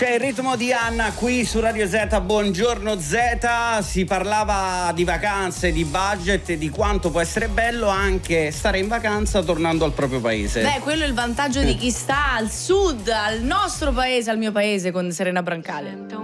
C'è il ritmo di Anna qui su Radio Z. Buongiorno Z. Si parlava di vacanze, di budget e di quanto può essere bello anche stare in vacanza tornando al proprio paese. Beh, quello è il vantaggio di chi sta al sud, al nostro paese, al mio paese, con Serena Brancale.